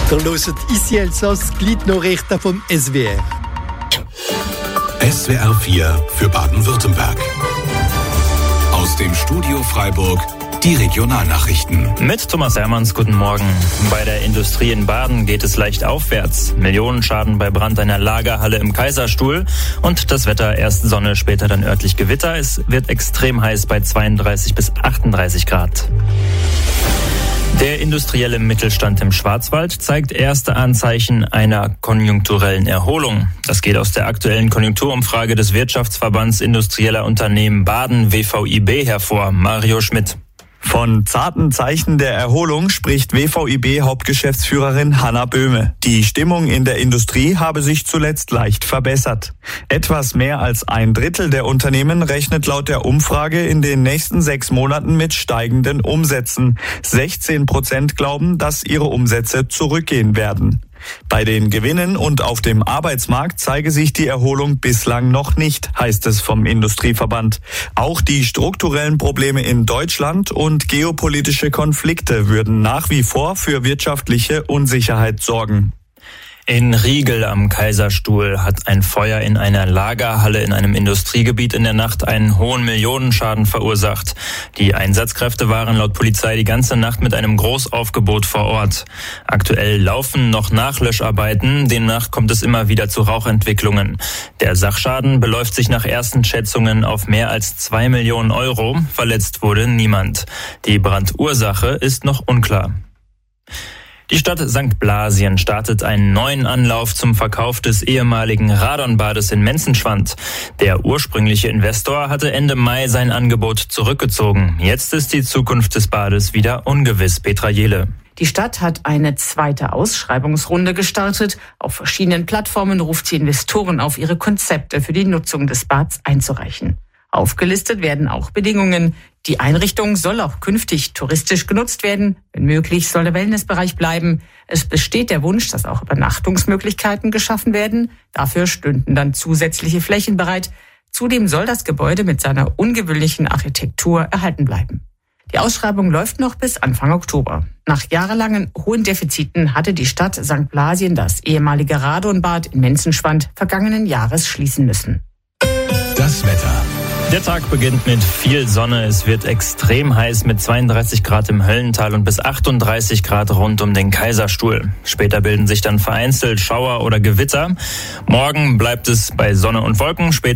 Ihr hört «Ici Elsass», Gliednachrichten vom SWR. SWR 4 für Baden-Württemberg. Aus dem Studio Freiburg die Regionalnachrichten. Mit Thomas Hermanns, guten Morgen. Bei der Industrie in Baden geht es leicht aufwärts. Millionenschaden bei Brand einer Lagerhalle im Kaiserstuhl. Und das Wetter, erst Sonne, später dann örtlich Gewitter. Es wird extrem heiß bei 32 bis 38 Grad. Der industrielle Mittelstand im Schwarzwald zeigt erste Anzeichen einer konjunkturellen Erholung. Das geht aus der aktuellen Konjunkturumfrage des Wirtschaftsverbands Industrieller Unternehmen Baden WVIB hervor. Mario Schmidt. Von zarten Zeichen der Erholung spricht WVIB-Hauptgeschäftsführerin Hanna Böhme. Die Stimmung in der Industrie habe sich zuletzt leicht verbessert. Etwas mehr als 1/3 der Unternehmen rechnet laut der Umfrage in den nächsten 6 Monaten mit steigenden Umsätzen. 16% glauben, dass ihre Umsätze zurückgehen werden. Bei den Gewinnen und auf dem Arbeitsmarkt zeige sich die Erholung bislang noch nicht, heißt es vom Industrieverband. Auch die strukturellen Probleme in Deutschland und geopolitische Konflikte würden nach wie vor für wirtschaftliche Unsicherheit sorgen. In Riegel am Kaiserstuhl hat ein Feuer in einer Lagerhalle in einem Industriegebiet in der Nacht einen hohen Millionenschaden verursacht. Die Einsatzkräfte waren laut Polizei die ganze Nacht mit einem Großaufgebot vor Ort. Aktuell laufen noch Nachlöscharbeiten, demnach kommt es immer wieder zu Rauchentwicklungen. Der Sachschaden beläuft sich nach ersten Schätzungen auf mehr als 2 Millionen Euro. Verletzt wurde niemand. Die Brandursache ist noch unklar. Die Stadt St. Blasien startet einen neuen Anlauf zum Verkauf des ehemaligen Radonbades in Menzenschwand. Der ursprüngliche Investor hatte Ende Mai sein Angebot zurückgezogen. Jetzt ist die Zukunft des Bades wieder ungewiss. Petra Jehle. Die Stadt hat eine zweite Ausschreibungsrunde gestartet. Auf verschiedenen Plattformen ruft sie Investoren auf, ihre Konzepte für die Nutzung des Bads einzureichen. Aufgelistet werden auch Bedingungen. Die Einrichtung soll auch künftig touristisch genutzt werden. Wenn möglich, soll der Wellnessbereich bleiben. Es besteht der Wunsch, dass auch Übernachtungsmöglichkeiten geschaffen werden. Dafür stünden dann zusätzliche Flächen bereit. Zudem soll das Gebäude mit seiner ungewöhnlichen Architektur erhalten bleiben. Die Ausschreibung läuft noch bis Anfang Oktober. Nach jahrelangen hohen Defiziten hatte die Stadt St. Blasien das ehemalige Radonbad in Menzenschwand vergangenen Jahres schließen müssen. Das Wetter. Der Tag beginnt mit viel Sonne. Es wird extrem heiß mit 32 Grad im Höllental und bis 38 Grad rund um den Kaiserstuhl. Später bilden sich dann vereinzelt Schauer oder Gewitter. Morgen bleibt es bei Sonne und Wolken. Später